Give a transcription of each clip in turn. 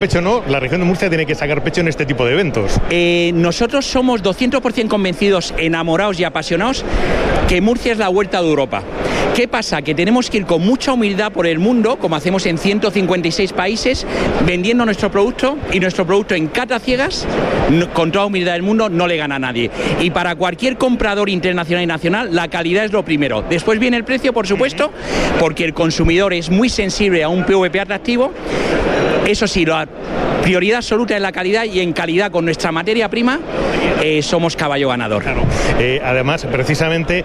pecho, ¿no? La región de Murcia tiene que sacar pecho en este tipo de eventos. Nosotros somos 200% convencidos, enamorados y apasionados que Murcia es la vuelta de Europa. ¿Qué pasa? Que tenemos que ir con mucha humildad por el mundo, como hacemos en 156 países, vendiendo nuestro producto, y nuestro producto en cata ciegas, con toda humildad del mundo, no le gana a nadie. Y para cualquier comprador internacional y nacional, la calidad es lo primero. Después viene el precio, por supuesto, porque el consumidor es muy sensible a un PVP atractivo. Eso sí, la prioridad absoluta es la calidad, y en calidad con nuestra materia prima somos caballo ganador. Claro. Además, precisamente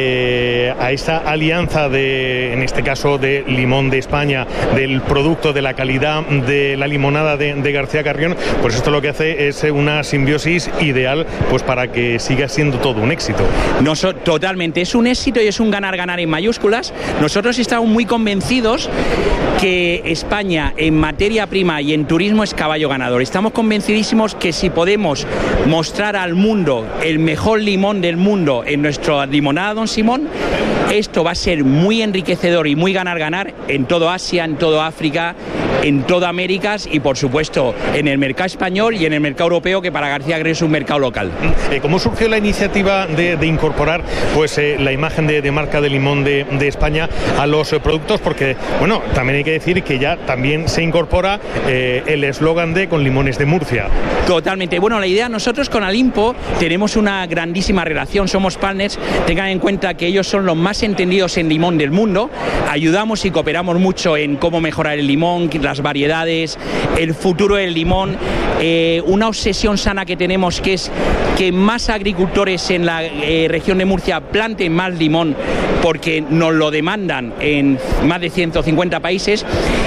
a esa alianza en este caso de Limón de España, del producto, de la calidad de la limonada de García Carrión, pues esto lo que hace es una simbiosis ideal, pues para que siga siendo todo un éxito. Totalmente, es un éxito y es un ganar-ganar en mayúsculas. Nosotros estamos muy convencidos que España en materia prima y en turismo es caballo ganador. Estamos convencidísimos que si podemos mostrar al mundo el mejor limón del mundo en nuestra limonada Don Simón, esto va a ser muy enriquecedor y muy ganar-ganar en todo Asia, en toda África, en toda América y, por supuesto, en el mercado español y en el mercado europeo, que para García Carrión es un mercado local. ¿Cómo surgió la iniciativa de incorporar pues la imagen de marca de limón de España a los productos? Porque, bueno, también hay que decir que ya también se incorpora el eslogan de con limones de Murcia. Totalmente. Bueno, la idea, nosotros con Alimpo tenemos una grandísima relación, somos partners. Tengan en cuenta que ellos son los más entendidos en limón del mundo. Ayudamos y cooperamos mucho en cómo mejorar el limón, las variedades, el futuro del limón. Una obsesión sana que tenemos, que es que más agricultores en la región de Murcia planten más limón, porque nos lo demandan en más de 150 países.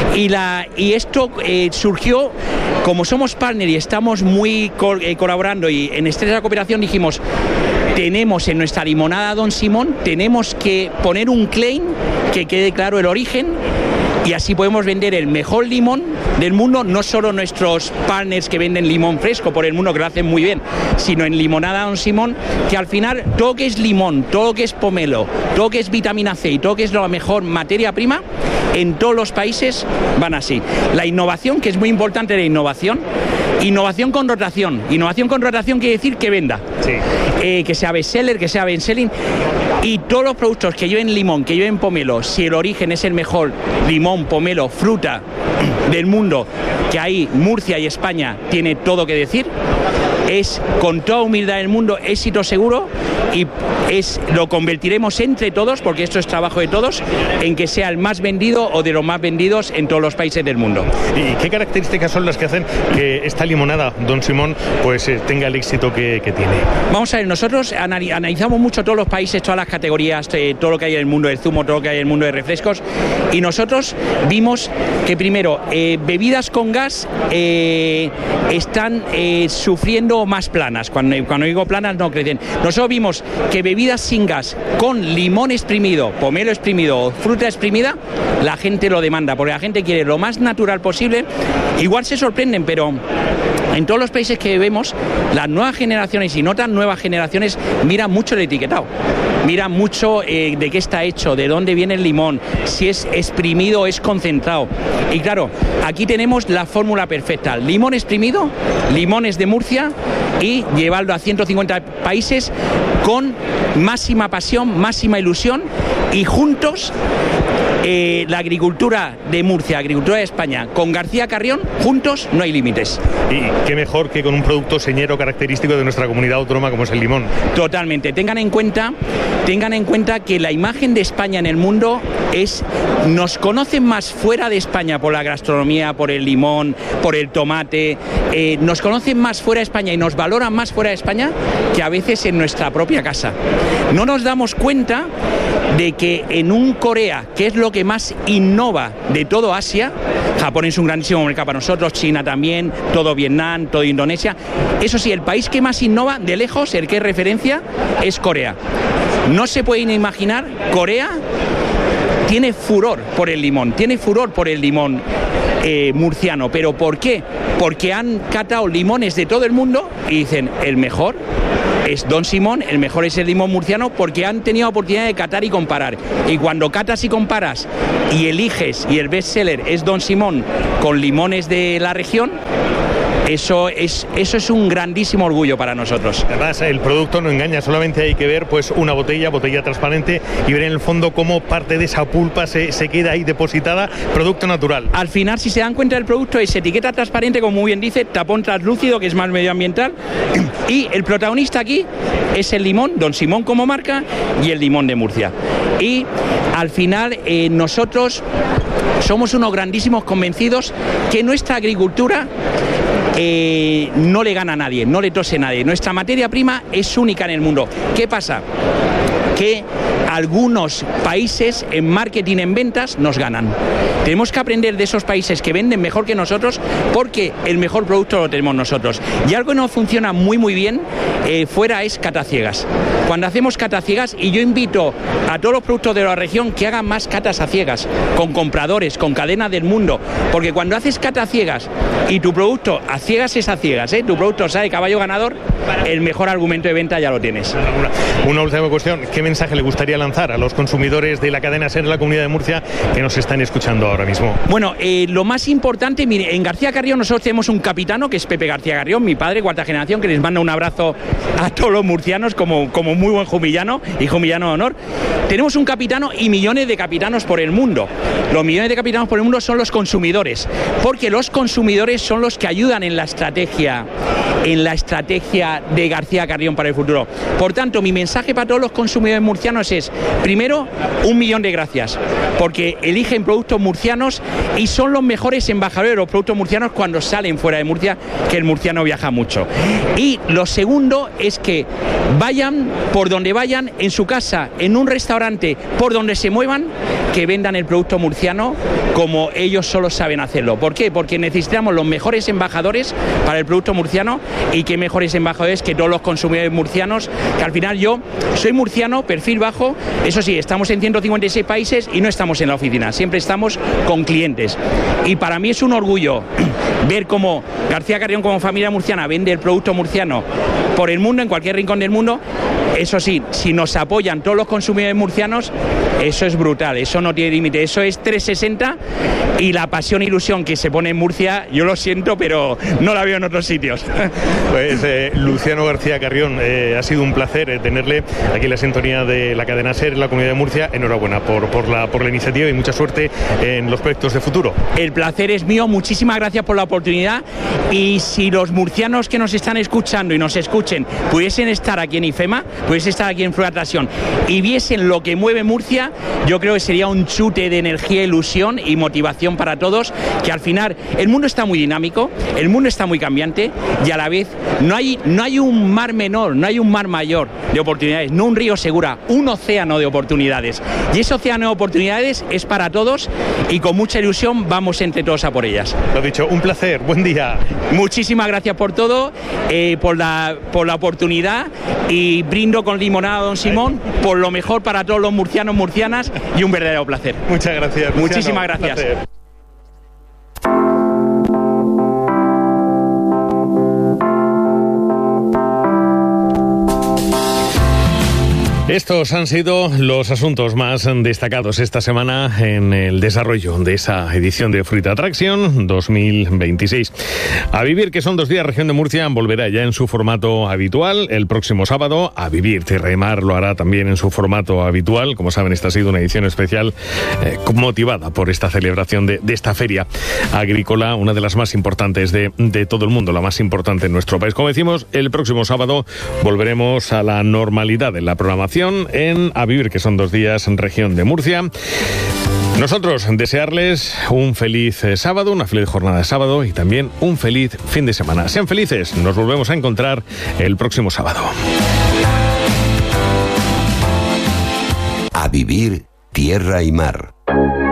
Y esto surgió, como somos partner y estamos muy colaborando y en estrecha cooperación, dijimos: tenemos en nuestra limonada Don Simón, tenemos que poner un claim que quede claro el origen, y así podemos vender el mejor limón del mundo, no solo nuestros partners que venden limón fresco por el mundo, que lo hacen muy bien, sino en limonada Don Simón, que al final todo que es limón, todo que es pomelo, todo que es vitamina C y todo que es la mejor materia prima, en todos los países van así. La innovación, que es muy importante, la innovación con rotación. Innovación con rotación quiere decir que venda. Sí. Que sea bestseller, que sea bestselling. Y todos los productos que lleven limón, que lleven pomelo, si el origen es el mejor limón, pomelo, fruta del mundo, que ahí Murcia y España tiene todo que decir, es con toda humildad del mundo éxito seguro, y lo convertiremos entre todos, porque esto es trabajo de todos, en que sea el más vendido o de los más vendidos en todos los países del mundo. ¿Y qué características son las que hacen que esta limonada Don Simón pues tenga el éxito que tiene? Vamos a ver, nosotros analizamos mucho todos los países, todas las categorías, todo lo que hay en el mundo del zumo, todo lo que hay en el mundo de refrescos, y nosotros vimos que primero bebidas con gas están sufriendo más planas. Cuando digo planas no crecen. Nosotros vimos que bebidas sin gas con limón exprimido, pomelo exprimido o fruta exprimida, la gente lo demanda, porque la gente quiere lo más natural posible. Igual se sorprenden, pero en todos los países que vemos, las nuevas generaciones y no tan nuevas generaciones miran mucho el etiquetado, miran mucho de qué está hecho, de dónde viene el limón, si es exprimido o es concentrado. Y claro, aquí tenemos la fórmula perfecta: limón exprimido, limones de Murcia, y llevarlo a 150 países con máxima pasión, máxima ilusión, y juntos la agricultura de Murcia, agricultura de España, con García Carrión, juntos no hay límites. Y qué mejor que con un producto señero característico de nuestra comunidad autónoma como es el limón. Totalmente. Tengan en cuenta que la imagen de España en el mundo nos conocen más fuera de España por la gastronomía, por el limón, por el tomate, nos conocen más fuera de España y nos valoran más fuera de España que a veces en nuestra propia casa. No nos damos cuenta de que en un Corea, que es lo que más innova de todo Asia, Japón es un grandísimo mercado para nosotros, China también, todo Vietnam, todo Indonesia. Eso sí, el país que más innova de lejos, el que es referencia, es Corea. No se pueden imaginar, Corea tiene furor por el limón, murciano. ¿Pero por qué? Porque han catado limones de todo el mundo y dicen: el mejor es Don Simón, el mejor es el limón murciano, porque han tenido oportunidad de catar y comparar. Y cuando catas y comparas y eliges y el bestseller es Don Simón con limones de la región, eso es un grandísimo orgullo para nosotros. Además, el producto no engaña, solamente hay que ver pues una botella transparente y ver en el fondo cómo parte de esa pulpa se queda ahí depositada, producto natural. Al final, si se dan cuenta, el producto es etiqueta transparente, como muy bien dice, tapón translúcido, que es más medioambiental, y el protagonista aquí es el limón, Don Simón como marca, y el limón de Murcia. Y al final nosotros somos unos grandísimos convencidos que nuestra agricultura no le gana a nadie, no le tose a nadie. Nuestra materia prima es única en el mundo. ¿Qué pasa? Que algunos países en marketing, en ventas, nos ganan. Tenemos que aprender de esos países que venden mejor que nosotros, porque el mejor producto lo tenemos nosotros. Y algo que no funciona muy bien fuera es catas ciegas. Cuando hacemos catas ciegas, y yo invito a todos los productos de la región que hagan más catas a ciegas, con compradores, con cadenas del mundo, porque cuando haces catas ciegas y tu producto a ciegas es a ciegas, tu producto sale caballo ganador, el mejor argumento de venta ya lo tienes. Una última cuestión, ¿qué mensaje le gustaría lanzar a los consumidores de la cadena SER en la Comunidad de Murcia que nos están escuchando ahora mismo? Bueno, lo más importante, mire, en García Carrión nosotros tenemos un capitano que es Pepe García Carrión, mi padre, cuarta generación, que les manda un abrazo a todos los murcianos como muy buen jumillano y jumillano de honor. Tenemos un capitano y millones de capitanos por el mundo. Los millones de capitanos por el mundo son los consumidores, porque los consumidores son los que ayudan en la estrategia de García Carrión para el futuro. Por tanto, mi mensaje para todos los consumidores murcianos es, primero, 1.000.000 de gracias, porque eligen productos murcianos y son los mejores embajadores de los productos murcianos cuando salen fuera de Murcia, que el murciano viaja mucho. Y lo segundo es que vayan por donde vayan, en su casa, en un restaurante, por donde se muevan, que vendan el producto murciano como ellos solo saben hacerlo. ¿Por qué? Porque necesitamos los mejores embajadores para el producto murciano, y qué mejores embajadores que todos los consumidores murcianos, que al final yo soy murciano, perfil bajo, eso sí, estamos en 156 países y no estamos en la oficina, siempre estamos con clientes. Y para mí es un orgullo ver cómo García Carrión como familia murciana vende el producto murciano por el mundo, en cualquier rincón del mundo. Eso sí, si nos apoyan todos los consumidores murcianos, eso es brutal, eso no tiene límite, eso es 360, y la pasión e ilusión que se pone en Murcia, yo lo siento, pero no la veo en otros sitios. Pues Luciano García Carrión, ha sido un placer tenerle aquí en la sintonía de la cadena SER en la Comunidad de Murcia. Enhorabuena por la iniciativa y mucha suerte en los proyectos de futuro. El placer es mío, muchísimas gracias por la oportunidad, y si los murcianos que nos están escuchando y nos escuchen pudiesen estar aquí en IFEMA, pudiesen estar aquí en Fruta Tracción y viesen lo que mueve Murcia, yo creo que sería un chute de energía, ilusión y motivación para todos, que al final el mundo está muy dinámico, el mundo está muy cambiante, y a la vez no hay un mar menor, no hay un mar mayor de oportunidades, no un río Segura, un océano de oportunidades, y ese océano de oportunidades es para todos, y con mucha ilusión vamos entre todos a por ellas. Lo dicho, un placer, buen día. Muchísimas gracias por todo, por la oportunidad, y brindo con limonada Don Simón por lo mejor para todos los murcianos, murcianas, y un verdadero placer. Muchas gracias, Luciano. Muchísimas gracias. Estos han sido los asuntos más destacados esta semana en el desarrollo de esa edición de Fruit Attraction 2026. A Vivir, que son 2 días, Región de Murcia volverá ya en su formato habitual el próximo sábado. A Vivir, Tierra y Mar lo hará también en su formato habitual. Como saben, esta ha sido una edición especial motivada por esta celebración de esta feria agrícola, una de las más importantes de todo el mundo, la más importante en nuestro país. Como decimos, el próximo sábado volveremos a la normalidad en la programación en A Vivir, que son 2 días en Región de Murcia. Nosotros desearles un feliz sábado, una feliz jornada de sábado y también un feliz fin de semana. Sean felices, nos volvemos a encontrar el próximo sábado. A Vivir, Tierra y Mar.